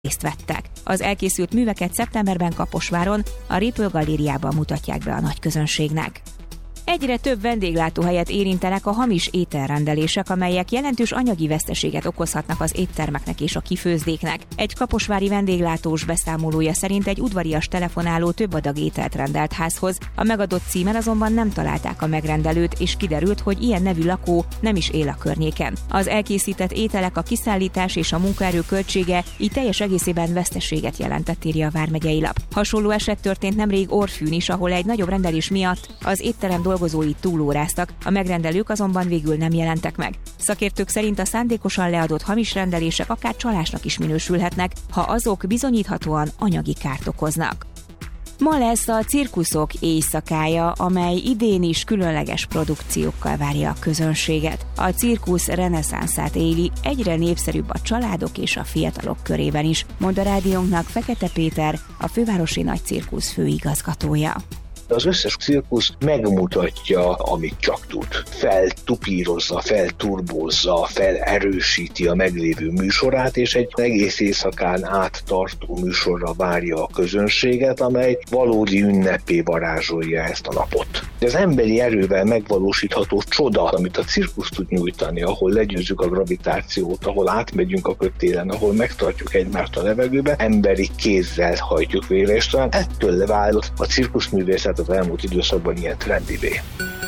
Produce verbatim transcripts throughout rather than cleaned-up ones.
részt vettek. Az elkészült műveket szeptemberben Kaposváron, a Répöl galériában mutatják be a nagy közönségnek. Egyre több vendéglátóhelyet érintenek a hamis ételrendelések, amelyek jelentős anyagi veszteséget okozhatnak az éttermeknek és a kifőzdéknek. Egy kaposvári vendéglátós beszámolója szerint egy udvarias telefonáló több adag ételt rendelt házhoz, a megadott címen azonban nem találták a megrendelőt, és kiderült, hogy ilyen nevű lakó nem is él a környéken. Az elkészített ételek, a kiszállítás és a munkaerő költsége így teljes egészében veszteséget jelentett, írja a vármegyei lap. Hasonló eset történt nemrég Orfűn is, ahol egy nagyobb rendelés miatt az étterem dolgozói túlóráztak, a megrendelők azonban végül nem jelentek meg. Szakértők szerint a szándékosan leadott hamis rendelések akár csalásnak is minősülhetnek, ha azok bizonyíthatóan anyagi kárt okoznak. Ma lesz a cirkuszok éjszakája, amely idén is különleges produkciókkal várja a közönséget. A cirkusz reneszánszát éli, egyre népszerűbb a családok és a fiatalok körében is, mond a rádiónknak Fekete Péter, a fővárosi nagy cirkusz főigazgatója. Az összes cirkusz megmutatja, amit csak tud. Feltupírozza, felturbózza, felerősíti a meglévő műsorát, és egy egész éjszakán áttartó műsorra várja a közönséget, amely valódi ünnepé varázsolja ezt a napot. Az emberi erővel megvalósítható csoda, amit a cirkusz tud nyújtani, ahol legyőzzük a gravitációt, ahol átmegyünk a kötélen, ahol megtartjuk egymást a levegőbe, emberi kézzel hajtjuk végre, és talán ettől vált a cirkuszművészet az elmúlt időszakban ilyen trendivé.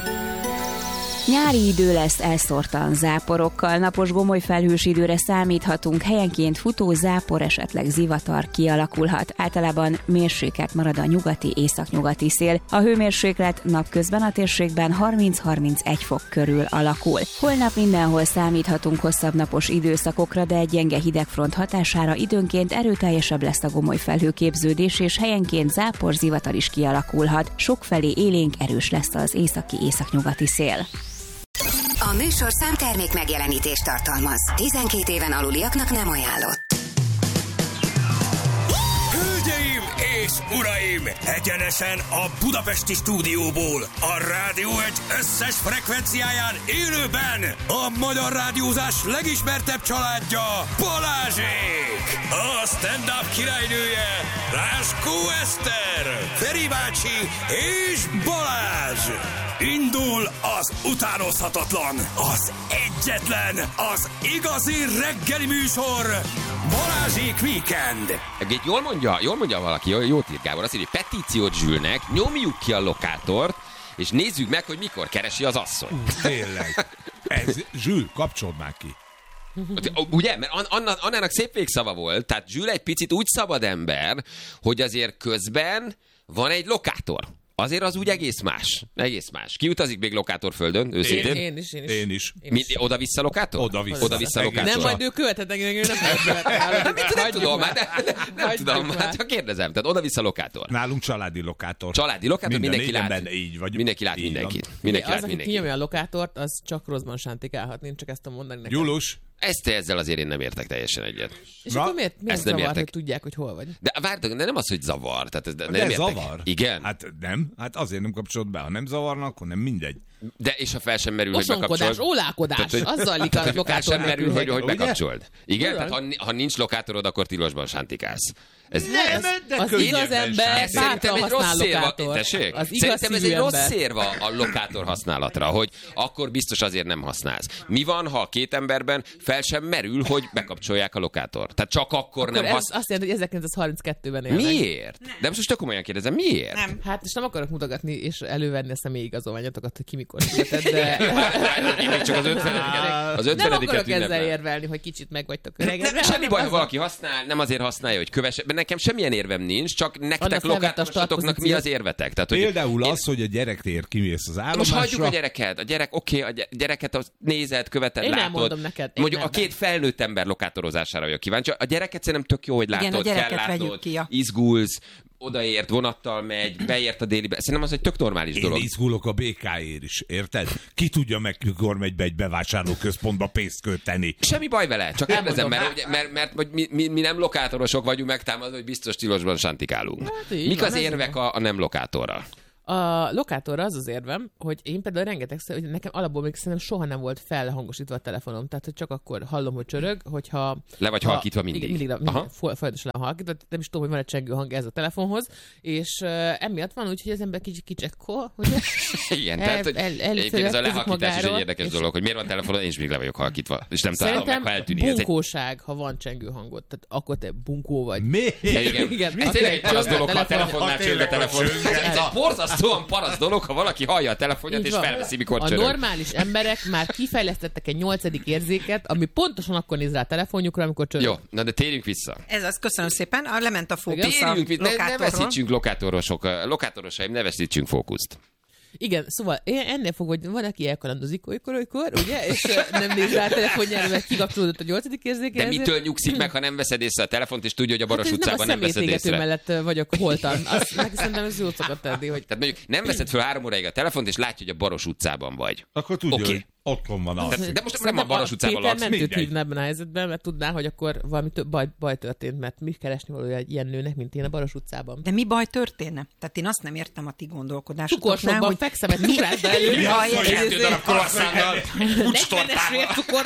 Nyári idő lesz elszórtan záporokkal, napos gomoly felhős időre számíthatunk, helyenként futó zápor, esetleg zivatar kialakulhat. Általában mérsékelt marad a nyugati, északnyugati szél. A hőmérséklet napközben a térségben harminc-harmincegy fok körül alakul. Holnap mindenhol számíthatunk hosszabb napos időszakokra, de egy gyenge hidegfront hatására időnként erőteljesebb lesz a gomoly felhőképződés, és helyenként zápor, zivatar is kialakulhat. Sokfelé élénk erős lesz az északi, északnyugati szél. A műsorszám termék megjelenítést tartalmaz. tizenkét éven aluliaknak nem ajánlott. Hölgyeim és uraim! Egyenesen a budapesti stúdióból, a Rádió egy összes frekvenciáján élőben a magyar rádiózás legismertebb családja, Balázsék! A stand-up királynője, Ráskó Eszter, Feri bácsi és Balázs! Indul az utánozhatatlan, az egyetlen, az igazi reggeli műsor, Balázsék Weekend. Egy jól mondja, jól mondja valaki, jót ír Gábor, azt írja, hogy petíciót Zsülnek, nyomjuk ki a lokátort, és nézzük meg, hogy mikor keresi az asszony. Uh, tényleg. Ez, Zsül, kapcsold már ki. Ugye? Mert Anna, Annának szép végszava volt, tehát Zsül egy picit úgy szabad ember, hogy azért közben van egy lokátor. Azért az úgy egész más. Egész más. Ki utazik még lokátorföldön, őszintén? Én, én is, én is. Én is. Én is. Oda-vissza lokátor? Oda-vissza. Oda-vissza lokátor. Nem, majd ő követhet engem, ő nem követhet. Nem tudom, már, nem, nem tudom, már csak kérdezem. Tehát oda-vissza lokátor. Nálunk családi lokátor. Családi lokátor, Minden, mindenki lát. benne, így vagy. Mindenki lát így mindenkit. Van. Mindenki az, lát aki mindenkit. kinyomja a lokátort, az csak rosszban sántikálhat. Én csak ezt tudom mondani neked. Gyulus. Ezt ezzel azért én nem értek teljesen egyet. És Na, akkor miért, miért ezt nem zavar, értek. hogy tudják, hogy hol vagy? De várjátok, de nem az, hogy zavar. Tehát ez, de De nem értek. zavar? Igen. Hát nem. Hát azért nem kapcsolod be. Ha nem zavarna, akkor nem mindegy. De és ha fel sem merül, hogy Osonkodás, bekapcsold. ólákodás, Tehát, hogy- az zajlik a Fel lokátor sem merül, nélkül. hogy, hogy Ugye? bekapcsold. Igen, Olyan. tehát ha, ha nincs lokátorod, akkor tilosban sántikálsz. Ez, Nem, de Az könnyebben igaz ember ez szerintem bátran egy rossz használ szérva. lokátort. Tessék? Az igaz Szerintem ez szívű egy rossz ember. szérva a lokátor használatra, hogy akkor biztos azért nem használsz. Mi van, ha a két emberben fel sem merül, hogy bekapcsolják a lokátort? Tehát csak akkor, Akkor nem ez használsz. azt jelenti, hogy ezerkilencszázharminckettőben élnek. Miért? De most csak komolyan kérdezem, miért? Nem. Hát és nem akarok mutogatni és elővenni a személyigazolványotokat, hogy ki mikor született, de Én még csak az ötvenediket. Az nem ötvenediket akarok ezzel ünnepel. érvelni, hogy kicsit meg vagytok öregedve. Nem, semmi hanem baj, ha az- valaki használ, nem azért használja, hogy kövesse. Nekem semmilyen érvem nincs, csak nektek Annak felvett a lokátosoknak mi startpozíciót. az érvetek? Tehát, hogy Például én- az, hogy a gyerektér kimész az állomásra. Most hagyjuk a gyereket. A gyerek, oké, okay, a gy- gyereket azt nézed, követed, Én nem látod. mondom neked, én Mondjuk nem. a két felnőtt ember lokátorozására vagyok kíváncsi. A gyereket szerintem tök jó, hogy látod, Igen, a gyereket kell vegyük látnod, ki, ja. izgulsz, odaért, vonattal megy, beért a délibe. Szerintem az egy tök normális Én dolog. izgulok a bé ká-ért is, érted? Ki tudja meg, mikor megy be egy bevásárlóközpontba pénzt költeni. Semmi baj vele, csak kérdezem, mondom. mert, mert, mert, mert mi, mi, mi nem lokátorosok vagyunk megtámadva, hogy biztos tilosban santikálunk. Hát így Mik van, az ez érvek van. a, a nem lokátorra? A lokátorra az az érvem, hogy én például rengetegszer, hogy nekem alapból még szerintem soha nem volt felhangosítva a telefonom, tehát hogy csak akkor hallom, hogy csörög, hogyha... Le vagy ha, halkítva mindig. Igen, mindig, mindig folyamatosan le halkítva, nem is tudom, hogy van egy csengő hang ez a telefonhoz, és uh, emiatt van úgy, hogy az ember kicsit kicsekkol, ugye? Igen, tehát hogy el, el, egyébként ez a lehakítás is egy érdekes dolog, hogy miért van telefonon, én is még le vagyok halkítva, és nem találom meg, ha eltűnik. Szerintem bunkóság, ha van csengő hangot, tehát akkor te bunkó vagy. Mi? Igen, igen. Ez tényleg egy parasz dolog, ha a telefonnál csörög a telefon. Ez egy borzasztóan parasz dolog, ha valaki hallja a telefonját, és felveszi, mikor a csörög. A normális emberek már kifejlesztettek egy nyolcadik érzéket, ami pontosan akkor néz rá a telefonjukra, amikor csörög. Jó, na de térjünk vissza. Ez az, köszönöm szépen, a lement a fókusz a Térjünk vissza, ne, ne veszítsünk lokátorosok, lokátorosaim, ne veszítsünk fókuszt. Igen, szóval ennél fog, hogy van, aki elkalandozik olykor, olykor, ugye, és nem néz rá a telefonjára, mert kikapcsolódott a nyolcadik érzéke. De mitől nyugszik meg, ha nem veszed észre a telefont, és tudja, hogy a Baros hát utcában nem, nem veszed észre? Nem a mellett vagyok holtan. Azt neki szerintem ez jót szokott tenni, hogy... Tehát mondjuk nem veszed föl három óráig a telefont, és látja, hogy a Baros utcában vagy. Akkor tudja, okay. hogy otthon van az. De most nem a Baros utcában laksz. Péter nem tud hívni ebben a helyzetben, mert tudná, hogy akkor valami több baj, baj történt, mert mi keresni valója egy ilyen nőnek, mint én a Baros utcában. De mi baj történne? Tehát én azt nem értem a ti gondolkodásotoknál, Cukorsokban hogy... fekszem egy cukrásd elő. Mi az, hogy kettő darab croissannnal, cukor.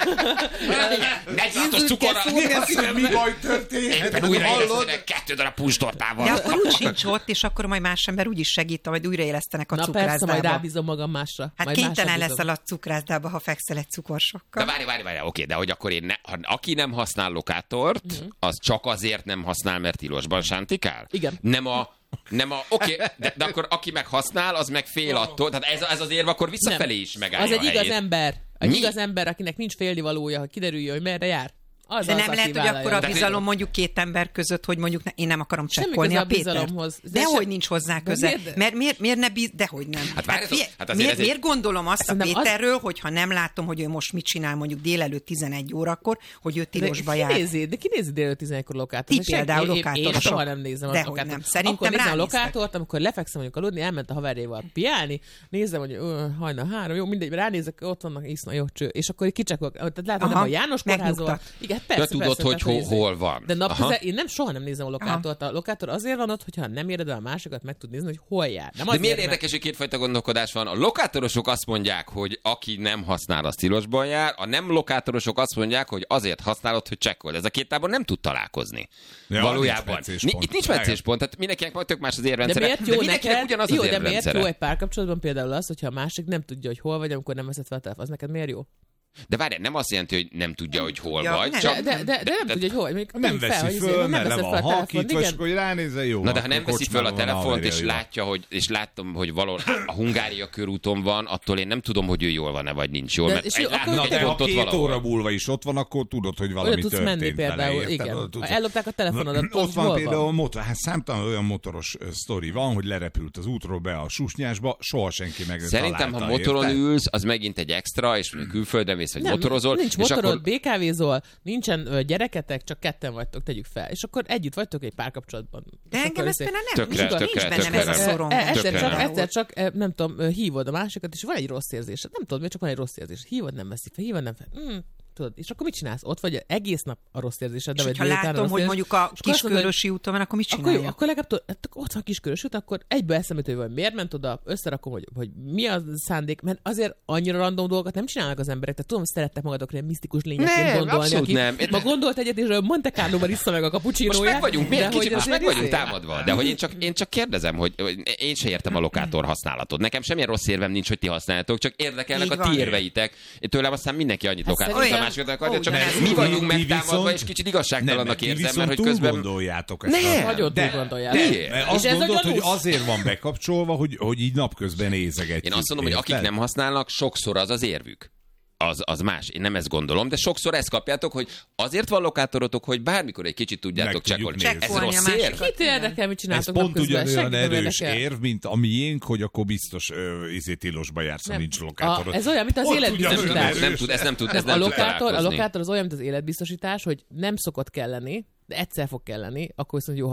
negyvenhatos cukorra. Mi baj történt? Éppen újra élesztenek kettő darab puncstortával. De akkor úgy sincs ott, és akkor majd más ember úgy is segít, majd újraélesztenek a Na cukrászdába. persze, majd rábízom magam másra. Hát kénytelen leszel a cukrászdába, ha fekszel egy cukorsokkal. De várj, várj, várj, oké, de hogy akkor én ne, ha, aki nem használ lokátort, uh-huh. az csak azért nem használ, mert tilosban sántikál? Igen. Nem a Nem a, oké, okay, de, de akkor aki meg használ, az meg fél attól. Tehát ez, ez az érv akkor visszafelé is megállja az egy a igaz helyét. ember. Egy Mi? igaz ember, akinek nincs félnivalója, hogy kiderüljön, hogy merre jár. Az de az, nem lehet, hogy akkor a bizalom mondjuk két ember között, hogy mondjuk ne, én nem akarom csekkolni a, a Pétert. Dehogy nincs hozzá köze. Miért, miért, miért, miért ne bíz, dehogy nem. Hát, hát, fie, hát miért, ezért... miért gondolom azt a Péterről, az... hogy ha nem látom, hogy ő most mit csinál mondjuk délelőtt tizenegy órakor, hogy ő tilosba jár. Nézi, de ki nézi délelőtt tizenegykor lokátort? Ti például lokátorosak. Én soha nem nézem a lokátort. Nem. Szerintem akkor nézem a lokátort, amikor lefekszem mondjuk aludni, elment a haverjával piálni, nézem, hogy hajnal három, jó, mindegy, ránézek, ott vannak, iszna, jó cső, és akkor kicsekol. Tehát látod, nem a János kórházban. Igen, persze, hogy hol van. De napközel én nem soha nem nézem a lokátort. A lokátor azért van ott, hogyha nem éred el a másikat, meg tud nézni, hogy hol jár. Nem de miért érdekes, hogy kétfajta gondolkodás van? A lokátorosok azt mondják, hogy aki nem használ, az tilosban jár, a nem lokátorosok azt mondják, hogy azért használod, hogy csekkold. Ez a két tábor nem tud találkozni. Ja, Valójában. Nincs itt nincs meccéspont, tehát mindenkinek majd tök más az érrendszere. De miért jó de neked, ugyanaz jó, az de miért jó egy párkapcsolatban például az, hogyha a másik nem tudja, hogy hol vagy, amikor nem veszed fel a telefon, az neked miért jó? De várj, nem azt jelenti, hogy nem tudja, hogy hol ja, vagy. Nem, csak... de, de, de, de nem de, tudja, hogy hol. Még nem veszi fel, föl, hogy mert le van halkítva, és akkor ránézze, jó. Na de ha nem veszi föl a telefont, és látja, hogy, és látom, hogy valahol a Hungária körúton van, attól én nem tudom, hogy ő jól van-e, vagy nincs jól. De, mert és egy, jó, látom, na, egy de ha két valahol. óra múlva is ott van, akkor tudod, hogy valami tudsz történt menni például, igen. Ellopták a telefonodat, ott van például motor, hát számtalan olyan motoros sztori van, hogy lerepült az útról be a Susnyásba, soha senki meg nem találta. Szerintem, ha motoron ülsz, az megint egy extra, és külföldön mész, vagy motorozol. Nincs motorod, bé ká vézol, nincsen gyereketek, csak ketten vagytok, tegyük fel. És akkor együtt vagytok egy párkapcsolatban. De engem ez például nem, tökre, nincs, tökre, nincs bennem ez a szorom. Egyszer csak, egyszer csak, nem tudom, hívod a másikat, és van egy rossz érzés. Nem tudod, miért csak van egy rossz érzés. Hívod, nem veszik fel, hívod, nem fel. Mm. Tudod, és akkor mit csinálsz? Ott vagy egész nap a rossz érzésed. És ha látom, hogy mondjuk a Kiskörösi úton van, akkor mit csinálja? Akkor, akkor legalább tudod, ott van Kiskörös út, akkor egyből eszembe jut, hogy miért ment oda, összerakom, hogy, hogy mi a szándék, mert azért annyira random dolgokat nem csinálnak az emberek. Tehát tudom, hogy szerettek magadokra ilyen misztikus lényeként gondolni, aki nem. ma gondolt egyet, és Monte Carlo-ban issza meg a cappuccinóját. Most meg vagyunk, miért kicsit, most meg vagyunk izé- támadva. De hogy én csak, én csak kérdezem, hogy, hogy én se értem a lokátor használatot. Nekem semmilyen rossz érvem nincs, hogy ti használjátok, csak érdekelnek a ti érveitek. Tőlem aztán mindenki annyit lokátoroz, a másikat akarja, csak mi vagyunk megtámadva, és kicsit igazságtalannak érzem, mert hogy közben... gondoljátok ezt. Nem, nagyon túl gondoljátok. Azt gondolod, hogy azért van bekapcsolva, hogy, hogy így napközben nézegetjük. Én azt mondom, hogy akik nem használnak, sokszor az az érvük. Az, az más. Én nem ezt gondolom, de sokszor ezt kapjátok, hogy azért van lokátorotok, hogy bármikor egy kicsit tudjátok csekkolni. Ez rossz érv? Kit érdekel, mit csináltok ez pont ugyanolyan erős érdekel. érv, mint a miénk, hogy akkor biztos uh, izé tilosba jársz, ha nincs lokátorod. A, ez olyan, mint az életbiztosítás. Nem tud, ez nem tud, ez a nem lokátor, tud a lokátor az olyan, mint az életbiztosítás, hogy nem szokott kelleni, de egyszer fog kelleni, akkor viszont jó, ha van.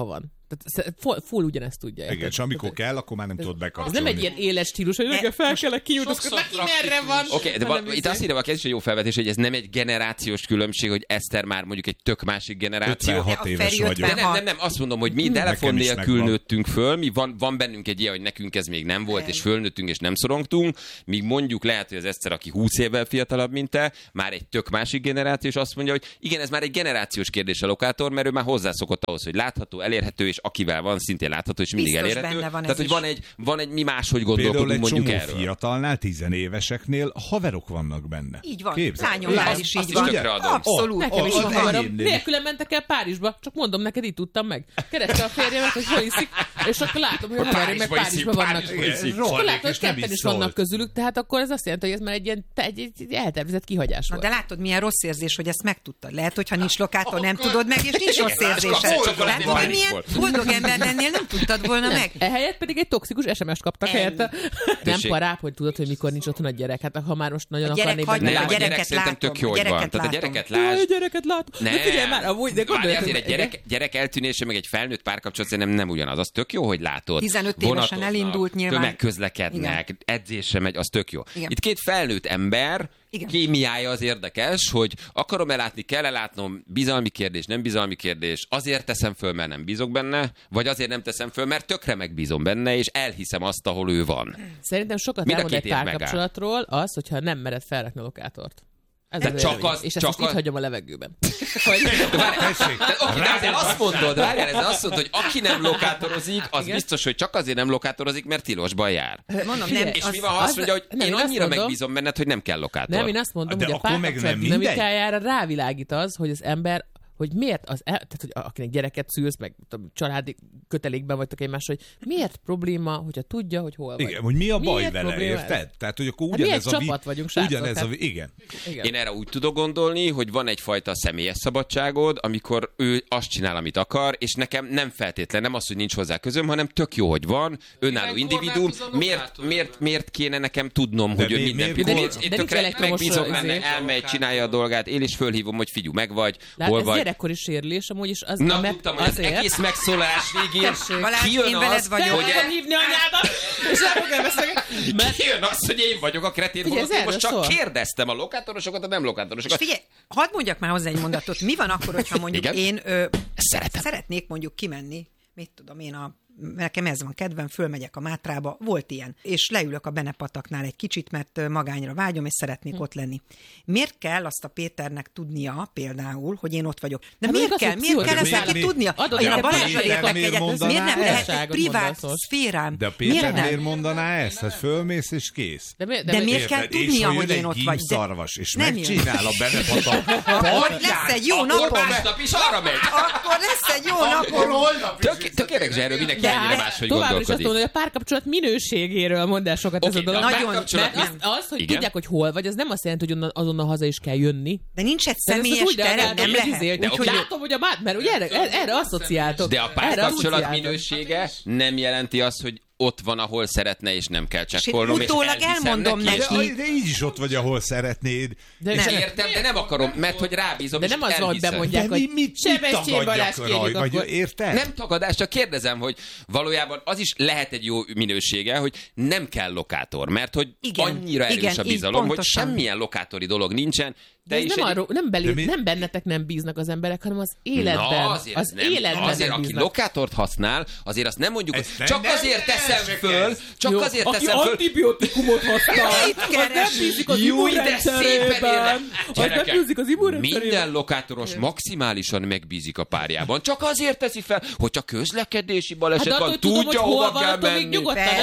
Tehát full, full ugyanezt tudja. Igen, és amikor tehát, kell, akkor már nem tudod bekapcsolni. Ez nem egy ilyen éles stílus, hogy nekem fel kellek kinyújtozkodni, neki merre van. Oké, okay, de va, itt azt írja, hogy ez is egy jó felvetés, hogy ez nem egy generációs különbség, hogy Eszter már mondjuk egy tök másik generáció. ötvenhat éves vagyok. De nem, nem, nem, azt mondom, hogy mi telefon nélkül nőttünk föl, mi van, van bennünk egy ilyen, hogy nekünk ez még nem volt, és fölnőttünk, és nem szorongtunk, míg mondjuk lehet, hogy az Eszter, aki húsz évvel fiatalabb, mint te, már egy tök másik generáció, és azt mondja, hogy igen, ez már egy generációs kérdés a lokátor, mert ő már hozzászokott ahhoz, hogy látható, elérhető, és akivel van, szintén látható, és mindig biztos elérhető. Van. Tehát, hogy van egy, van egy, mi máshogy gondolkodunk mondjuk erről. Például egy fiatalnál, tizenéveseknél haverok vannak benne. Így van. Lányomnál is így van. Abszolút. Nekem is van havarom. Nélkülem mentek el Párizsba, csak mondom neked, így tudtam meg. Kereste a férjemet, hogy hol iszik, és akkor látom, hogy a haverjaim meg Párizsba vannak. Akkor látom, hogy ketten is vannak közülük, tehát akkor ez azt jelenti, hogy ez már egy ilyen egy eltervezett kihagyás volt. De látod, milyen rossz érzés, hogy ezt megtudtad. Lehet, hogyha nincs lokátor, nem tudod meg, és nincs rossz érzésed. Látod, hogy milyen boldog ember lennél, nem tudtad volna meg. Ehelyett pedig egy toxikus es em es kaptak helyette. Nem parább, hogy tudod, hogy mikor nincs otthon a gyerek. Hát ha már most nagyon akarnék benne. Nem, a gyerek szerintem tök jó, hogy van. Tehát a gyereket lásd. A gyereket látom. Ne, figyelj már, amúgy, de gondolj. Azért egy gyerek, gyerek eltűnése, meg egy felnőtt párkapcsolat szerintem nem ugyanaz. Az tök jó, hogy látod. tizenöt évesen elindult nyilván. Tömegközlekednek, edzésre megy, az tök jó. Igen. Itt két felnőtt ember, igen. Kémiája az érdekes, hogy akarom-e látni, kell-e látnom, bizalmi kérdés, nem bizalmi kérdés, azért teszem föl, mert nem bízok benne, vagy azért nem teszem föl, mert tökre megbízom benne, és elhiszem azt, ahol ő van. Szerintem sokat elmond egy párkapcsolatról az, hogyha nem mered felrakni a lokátort. Ez de csak az, és csak ezt most itt hagyom a levegőben. De ezzel azt mondod, várjál, ezzel azt mondod, hogy aki nem lokátorozik, az igen? biztos, hogy csak azért nem lokátorozik, mert tilosban jár. Mondom, nem, és az, mi van, ha azt mondja, hogy nem, én annyira mondom, megbízom benned, hogy nem kell lokátor. Nem, én azt mondom, de hogy a párkapcsolat dinamikájára rávilágít az, hogy az ember hogy miért az, el, tehát hogy akinek gyereket szülsz, meg családi kötelékben vagytok egymásra, hogy miért probléma, hogyha tudja, hogy hol vagy. Igen, hogy mi a baj miért vele, érted? Tehát, hogy akkor ugyanez hát a... Mi csapat vagyunk, srácok. Ugyanez a... Igen. igen. Én erre úgy tudok gondolni, hogy van egyfajta személyes szabadságod, amikor ő azt csinál, amit akar, és nekem nem feltétlen, nem az, hogy nincs hozzá közöm, hanem tök jó, hogy van, önálló individuum. Miért, miért, miért kéne nekem tudnom, de hogy ő minden pillanat. Én tökre megbízom benne, elmegy, csinálja a dolgát, én is fölhívom, hogy figyelj, meg vagy, hol vagy. Gyerekkori sérülés, amúgy is az... Na, tudtam, hogy az egész megszólalás végén kijön az, hogy... Fel hívni anyádat, és nem fogom beszélni. Kijön az, hogy én vagyok a kretén, holott én most csak kérdeztem a lokátorosokat, a nem lokátorosokat. És figyelj, hadd mondjak már hozzá egy mondatot. Mi van akkor, hogyha mondjuk én szeretnék mondjuk kimenni, mit tudom én, a nekem ez van kedvem, fölmegyek a Mátrába, volt ilyen, és leülök a Benepataknál egy kicsit, mert magányra vágyom, és szeretnék hm. ott lenni. Miért kell azt a Péternek tudnia például, hogy én ott vagyok? De hát miért kell? Miért kell ezt neki tudnia? Adod, én a Balázsra lépek egyet, miért nem lehet egy privát szférám? De a Péter miért mondaná ezt? Hát fölmész és kész. De, mi, de, de miért kell tudnia, hogy én ott vagy? Szarvas, és megcsinál a Benepatak. Akkor lesz egy jó napom. is arra megy. Akkor lesz egy jó napom. Tök érdekes, erről mindenki ennyire máshogy tovább is azt mondom, hogy a párkapcsolat minőségéről mondd el sokat okay, ez a dolog. Nagyon, az, hogy igen? Tudják, hogy hol vagy, az nem azt jelenti, hogy azonnal haza is kell jönni. De nincs egy személyes terem, nem lehet. De úgyhogy látom, hogy a mát, mert ugye erre, erre asszociáltok. De a párkapcsolat minősége nem jelenti azt, hogy ott van, ahol szeretne, és nem kell csekkolnom. És utólag elmondom neki. neki. De, de így is ott vagy, ahol szeretnéd. De és nem. Értem, de nem akarom, mert hogy rábízom, de és nem az, hogy bemondják, hogy Sebestyén Balázs kérjük akkor. Érted? Nem tagadás, csak kérdezem, hogy valójában az is lehet egy jó minősége, hogy nem kell lokátor, mert hogy igen, annyira erős igen, a bizalom, hogy semmilyen lokátori dolog nincsen. De ez nem, arról, nem, belül, nem bennetek nem bíznak az emberek, hanem az életben. Na, azért az nem, életben azért, nem aki bíznak. lokátort használ, azért azt nem mondjuk, hogy csak nem azért teszem föl, csak jó, azért aki teszem föl. Aki antibiotikumot használ, az nem bízik az immunrendszerében. Az nem bízik az immunrendszerében. Minden lokátoros maximálisan megbízik a párjában. Csak azért teszi fel, hogy csak közlekedési baleset van, tudja, hova kell menni.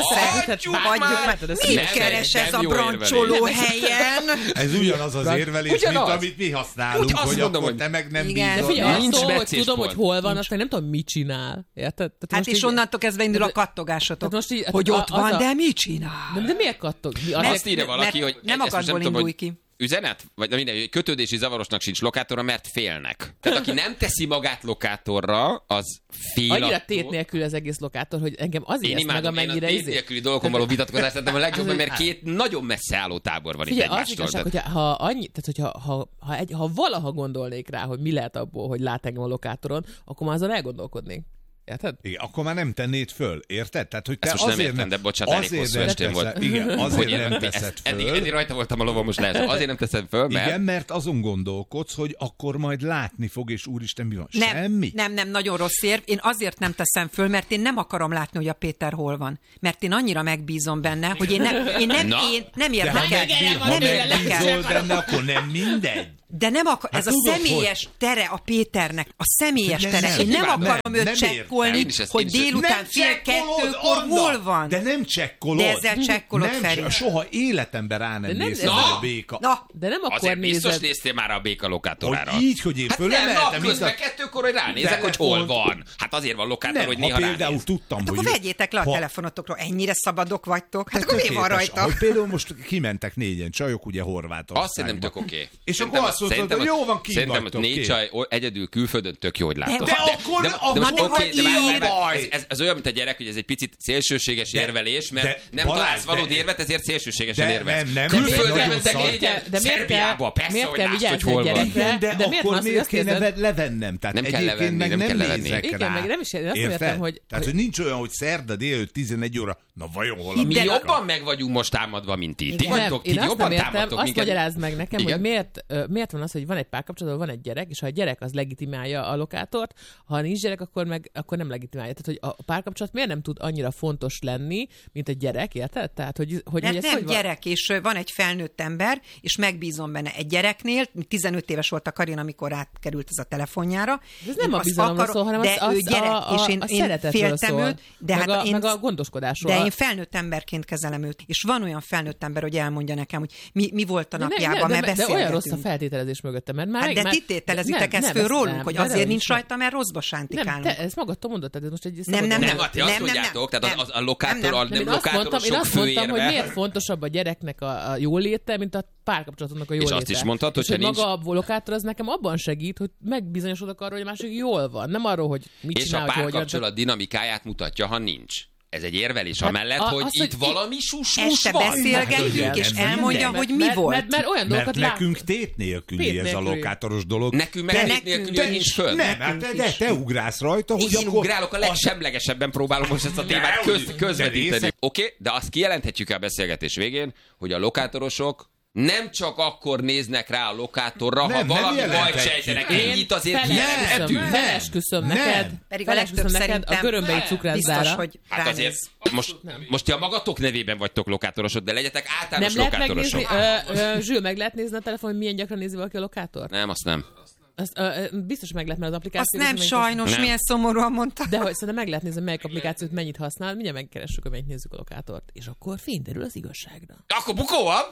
Mit keres ez a brancsoló helyen? Ez ugyanaz az érvelés, mint amit mi használunk, úgy hogy mondom, akkor te meg nem bízol. Figyelj, nincs attól, hogy tudom, hogy hol van, aztán nem tudom, mit csinál. Érted? Hát és onnantól kezdve indul a kattogásotok, hogy ott van, de mit csinál? De miért kattog? Azt írja valaki, hogy nem akadból indulj ki. Üzenet? Vagy minden, kötődési zavarosnak sincs lokátora, mert félnek. Tehát aki nem teszi magát lokátorra, az fél. Annyira tét nélkül az egész lokátor, hogy engem azért én meg, amennyire izé. Én a tét nélküli dolgokon való vitatkozást tettem a legjobb, mert két nagyon messze álló tábor van figyelj, itt egymástól. Figyelj, az igazság, hogyha ha, annyi, tehát, hogyha, ha, ha, egy, ha valaha gondolnék rá, hogy mi lehet abból, hogy lát engem a lokátoron, akkor már azon elgondolkodnék. Érted? Igen, akkor már nem tennéd föl, érted? Tehát, hogy te ezt most azért nem értem, de bocsánat, elég hosszú estén volt. Igen, azért nem teszed föl. Eddig, eddig rajta voltam a lovon, most lehet. Azért nem teszed föl, mert... Igen, mert azon gondolkodsz, hogy akkor majd látni fog, és úristen, mi van? Nem, Semmi? Nem, nem, nagyon rossz érv. Én azért nem teszem föl, mert én nem akarom látni, hogy a Péter hol van. Mert én annyira megbízom benne, hogy én nem, én nem, én nem érdekel. Ha megbízol benne, akkor nem mindegy. De nem akar, hát ez tudod, a személyes hogy... tere a Péternek, a személyes tere. Nem, én nem akarom nem, őt nem csekkolni, hogy délután fél kettőkor hol van. De nem csekkolod. De ezzel csekkolod, Feri. Soha életemben rá nem néztem a béka. Na, de nem akkor azért nézed. biztos néztél már a béka lokátorára. Hogy így, hogy én hát fölemeltem. Nem, közben kettőkor, hogy ránézek, hogy hol van. Hát azért van lokátor, hogy néha ránéz. Például tudtam, hát hogy... akkor vegyétek le a telefonotokról, ennyire szabadok vagytok. Hát akkor mi van rajta? Hogy például most kimentek négyen csajok, ugye Horvátországba. Azt szerintem tök oké. És akkor azt mondtad, hogy jó van, ki szerintem ott négy csaj egyedül külföldön tök jó, hogy látod. De akkor, de most oké, de ez olyan, mint a gyerek, hogy ez egy picit szélsőséges érvelés, mert nem találsz valód érvet, ezért szélsőségesen érvelsz. Nem, nem. Külföldre mentek négyen, Szerbiába, persze, hogy lássd, hogy hol van. De akkor miért kéne levennem? Tehát nem kell levenni, nem kell levenni. Igen, meg nem is értem, hogy... Tehát, hogy nincs olyan, hogy szerda délőtt tizenegy óra, na vajon hol a mi jobban meg vagyunk most támadva, mint ti. Ti vagytok, ti jobban támadtok minket. Azt magyarázd meg nekem, hogy miért van az, hogy van egy párkapcsolatban, van egy gyerek, és ha a gyerek az legitimálja a lokátort, ha nincs gyerek, akkor meg akkor nem legitimálja. Tehát, hogy a párkapcsolat miért nem tud annyira fontos lenni, mint egy gyerek, érted? Tehát, hogy, hogy Mert ez nem hogy gyerek, van? És van egy felnőtt ember, és megbízom benne egy gyereknél, tizenöt éves volt a Karin, amikor átkerült ez a telefonjára. De ez nem a bizalomról szól, hanem de az, ő gyerek, a, a, és én, a én féltem őt, de meg, hát a, én, meg a gondoskodásról. De én felnőtt emberként kezelem őt, és van olyan felnőtt ember, hogy elmondja nekem, hogy mi, mi volt a napjában, mert beszélgetünk. De olyan rossz a feltételezés mögötte, mert már... Hát de ti tételezitek ezt föl rólunk, hogy azért nincs rajta, mert rosszba sántikálunk. Nem, te ezt magadtól mondod, tehát ez most egy... Nem, nem, nem. Ti azt mondjátok, tehát a lokátor, a nem lokátorosok Én azt mondtam, hogy főérve. miért fontosabb a gyereknek a jóléte, mint a párkapcsolatomnak a jóléte. És azt is mondtad, hogy nincs... maga a lokátor az nekem abban segít, hogy megbizonyosodok arról, hogy a másik jól van. Nem arról, hogy mit és csinál, a párkapcsolat dinamikáját mutatja, ha nincs. Ez egy érvelés hát amellett, a, hogy az, itt hogy valami sus-sus van. Este beszélgetünk, és elmondja, hogy mi mert, volt. Mert, mert olyan dolgokat mert nekünk tét nélküli ez a lokátoros dolog. Nekünk meg tét nélküli nincs föl. Nem, hát te, te ugrálsz rajta, hogy én ugrálok, a legsemlegesebben próbálom most ezt a témát köz, közvetíteni. Oké, okay, de azt kijelenthetjük el a beszélgetés végén, hogy a lokátorosok nem csak akkor néznek rá a lokátorra, nem, ha valami bajt sejtenek. Ennyit azért kijelenthetünk. Felesküszöm neked. Pedig a legtöbb szerintem a görömbei cukrászdára. Biztos, hogy hát azért most, most ti a magatok nevében vagytok lokátorosok, de legyetek általános nem lokátorosok. Megnézni, Zsül, meg lehet nézni a telefon, hogy milyen gyakran nézi valaki a lokátort? Nem, azt nem. Azt, ö, biztos meg lehet, mert az applikáció... Azt nem sajnos, nem. Milyen szomorúan mondta. De hogy szerintem meg lehet nézni, melyik applikációt mennyit használ, mindjárt megkeressük, hogy mennyit nézzük a lokátort. És akkor fényderül az igazságra. Akkor bukó van!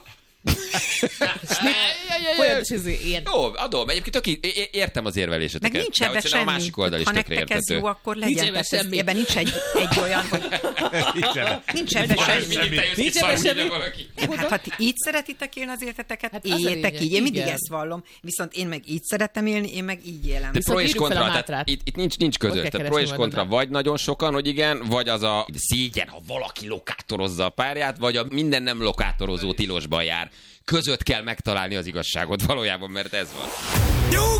Jó, adom. Egyébként tök értem az érveléseteket. Meg nincs ebben semmi. A másik oldal is ha tökre nektek ez jó, akkor legyen. Nincs semmi. Ebben nincs egy, egy olyan, hogy... nincs ebben semmi. Nincs ebben semmi. Hát, ha ti így szeretitek élni az életeteket, hát éljetek így. Én mindig ezt vallom. Viszont én meg így szeretem élni, én meg így élem. De pro és kontra, tehát itt, itt nincs, nincs között. Tehát pro és kontra vagy nagyon sokan, hogy igen, vagy az a szégyen, ha valaki lokátorozza a párját, vagy a minden nem lokátorozó tilosban jár. Között kell megtalálni az igazságot valójában, mert ez van. Nyugi!